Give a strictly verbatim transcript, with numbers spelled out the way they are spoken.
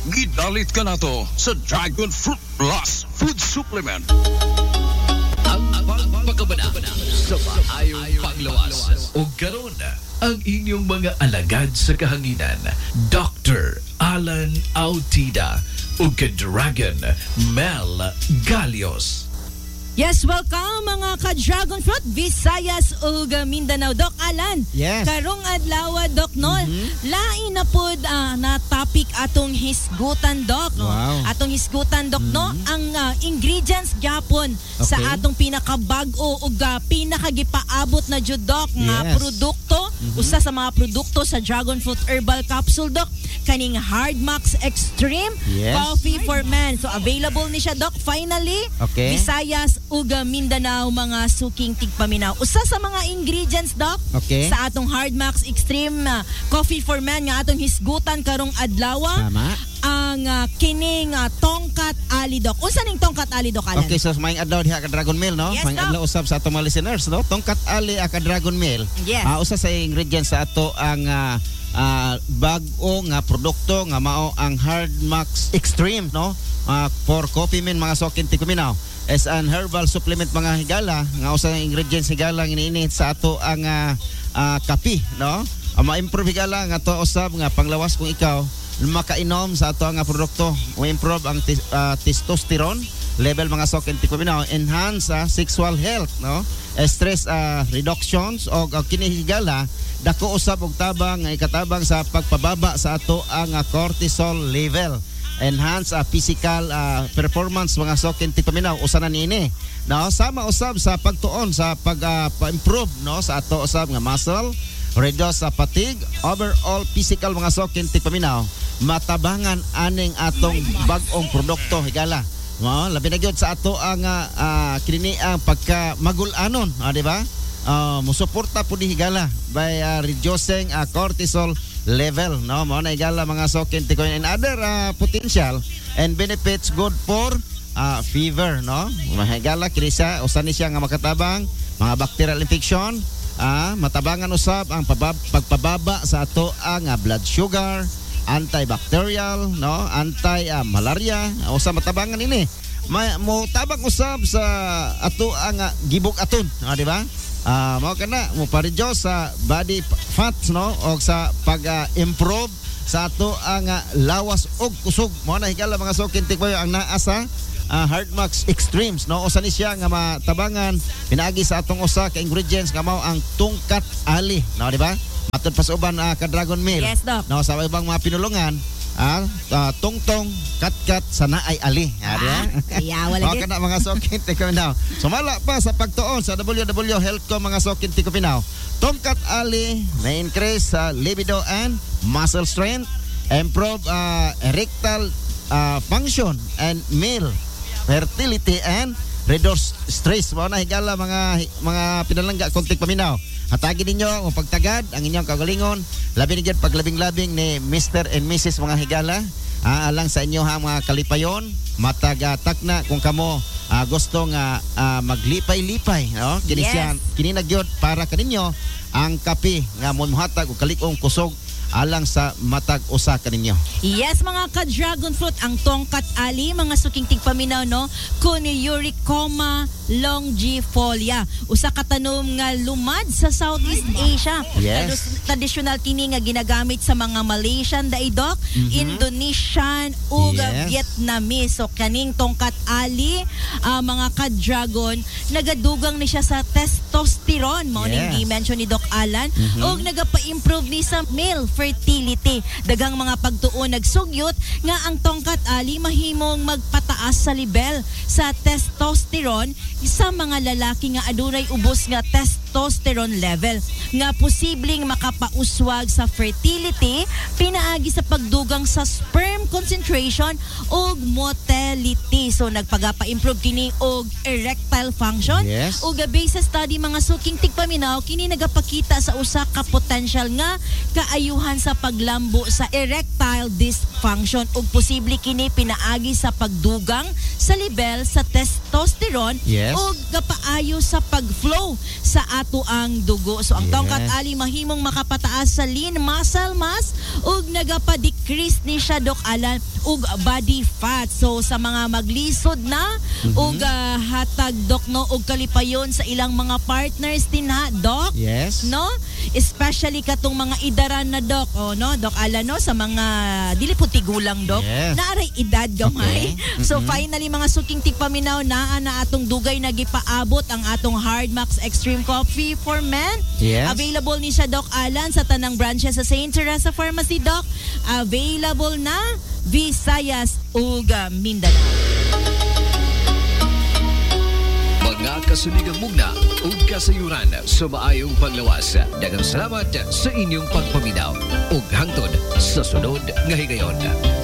Gidalit ka na to sa Dragon Fruit Plus Food Supplement. Ang pagpagkabana sa maayong panglawas. O karon ang inyong mga alagad sa kahanginan, Doctor Alan Autida o ka-Dragon Mel Galios. Yes, welcome mga ka-Dragon Fruit, Visayas ug Mindanao. Doc Alan, yes. Karong adlaw, Doc Nol, Mm-hmm. lain na pod uh, na topic atong hisgutan, Doc. Wow. Atong hisgutan, Doc, mm-hmm. no? Ang uh, ingredients gyapon Okay. sa atong pinakabag-o ug uh, pinakagipaabot na jud, Doc, nga Yes. produkto, mm-hmm. usa sa mga produkto sa Dragon Fruit Herbal Capsule, Doc, kaning Hard Max Extreme Yes. Coffee for Men. So available ni siya, Doc, finally. Okay. Visayas ug Mindanao, mga suking tigpaminaw. Usa sa mga ingredients, Doc, Okay. sa atong Hard Max Extreme uh, Coffee for Men nga atong hisgutan karong adlaw, Tama. ang uh, kining uh, tongkat ali, Doc. Unsa ning tongkat ali, Doc Alan? Okay, so maing adlaw diha ka Dragon Meal, no? Yes, Maing Doc. adlaw usab sa atong mga listeners, no? Tongkat ali ka Dragon Meal. Yes. Ah, usa sa ingredients sa ato ang ah, ah, bag-o nga produkto nga mao ang Hard Max Extreme, no? Ah, for coffee men mga sokin tikuminaw. As an herbal supplement mga higala nga usa nga ingredients higala iniinit sa ato ang ah, ah, kape, no? Ang ma-improve higala nga to usab nga panglawas kung ikaw makainom sa ato nga produkto, ma-improve ang tis, ah, testosterone level mga sokin tikuminaw, enhance ah, sexual health, no? Stress ah, reductions o uh, kini higala dako usab og tabang nga ikatabang sa pagpababa sa ato ang ah, cortisol level, enhance uh, physical uh, performance mga sokin tipaminaw usa na niini, no? Sama usab sa pagtuon sa pag uh, pa-improve, no, sa ato usab nga muscle, reduce sa fatigue, overall physical mga sokin tipaminaw, matabangan aning atong bag-ong produkto higala, no? Labi na gyud sa ato ang uh, uh, kini ang pagka magul-anon, ah, di ba? Uh, musuporta po di higala by uh, reducing uh, cortisol level, no? Mao na higala mga sokin tikoy and other uh, potential and benefits good for uh, fever, no? Mahigala kini siya usa ni siya nga makatabang mga bacterial infection, ah, matabangan usab ang pabab, pagpababa sa ato ang uh, blood sugar, antibacterial, no? Anti uh, malaria, usa matabangan ini. May mo tabang usab sa ato ang uh, gibok aton, ah, di ba? Ah, mao kana mo pa-reduce sa body fats, no, o sa pag-improve uh, sa ato ang uh, lawas og kusog. Mao na higala mga sokin tikbayo ang naa sa uh, Hard Max Extremes, no? Usa ni siya nga matabangan pinaagi sa atong usa ka ingredients nga mao ang tungkat ali, no, di ba? Matod pa sa uban uh, ka Dragon Meal. Yes, Doc. No, sa ibang mga pinulungan, ah, uh, tungtong katkat sa naay ali. Ah, di ba? Kaya wala Mao gyud. kana mga sokin tikopinaw. Sumala pa sa pagtuon sa w w w dot healthco mga sokin tikopinaw. Tongkat ali may increase sa libido and muscle strength, improve uh, erectile uh, function and male fertility and reduce stress. Mao na higala mga mga pinalangga kontik paminaw. Hatagi ninyo ang pagtagad ang inyong kagalingon, labi ni paglabing-labing ni Mister and Missus mga higala, ah, alang sa inyo ha mga kalipayon, matagatak na kung kamo ah, gusto nga ah, maglipay-lipay, no? Kini Yes. siya kini nagyod para kaninyo ang kape nga mohatag og kalikong kusog alang sa matag usa kaninyo. Yes, mga ka-Dragon Fruit, ang tongkat ali, mga suking tigpaminaw, no? Coniuricoma longifolia. Usa ka tanom nga lumad sa Southeast Asia. Yes. Trad- Traditional kini nga ginagamit sa mga Malaysian daidok, Indonesian ug Yes. Vietnamese. So kaning tongkat ali, ah, mga ka-Dragon, nagadugang ni siya sa testosterone, mao ning Yes. gi-mention ni Doc Alan, ug nagapa-improve ni sa male fertility. Dagang mga pagtuon nagsugyot nga ang tongkat ali mahimong magpataas sa level sa testosterone sa mga lalaki nga adunay ubos nga testosterone level nga posibleng makapauswag sa fertility pinaagi sa pagdugang sa sperm concentration ug motility. So nagpagapa-improve kini og erectile function. Yes. Ug based sa study mga suking tigpaminaw kini nagapakita sa usa ka potential nga kaayuhan sa paglambo sa erectile dysfunction ug posible kini pinaagi sa pagdugang sa level sa testosterone Yes. ug gapaayo sa pag-flow sa ato ang dugo. So ang Yes. tongkat ali mahimong makapataas sa lean muscle mass ug nagapa-decrease ni siya Doc Alan ug body fat. So sa mga maglisod na ug ah, hatag Doc no ug kalipayon sa ilang mga partners dinha Doc. Yes. No? Especially katong mga idaran na Doc, oh no, Doc Alan no sa mga dili po tigulang Doc. Yes. Naaray edad gamay. Okay. So Mhm. finally mga suking tigpaminaw naa na atong dugay na gipaabot ang atong Hard Max Extreme Coffee for Men. Yes. Available ni siya Doc Alan sa tanang branches sa Saint Teresa Pharmacy Doc. Available na Visayas ug ah, Mindanao. Mga kasuligang mugna ug kasayuran sa maayong panglawas. Daghang salamat sa inyong pagpaminaw ug hangtod sa sunod nga higayon.